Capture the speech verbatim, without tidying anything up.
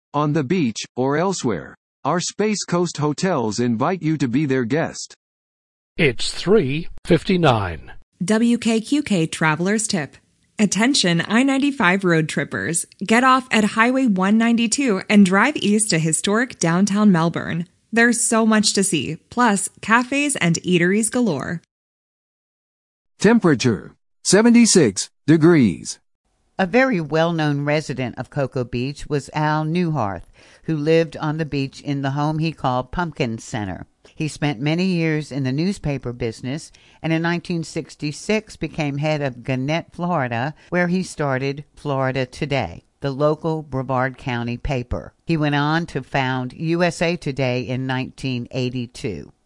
on the beach, or elsewhere. Our Space Coast hotels invite you to be their guest. It's three fifty-nine. W K Q K Traveler's Tip. Attention I ninety-five road trippers. Get off at Highway one ninety-two and drive east to historic downtown Melbourne. There's so much to see, plus cafes and eateries galore. Temperature, seventy-six degrees. A very well-known resident of Cocoa Beach was Al Newharth, who lived on the beach in the home he called Pumpkin Center. He spent many years in the newspaper business and in nineteen sixty-six became head of Gannett, Florida, where he started Florida Today, the local Brevard County paper. He went on to found U S A Today in nineteen eighty-two.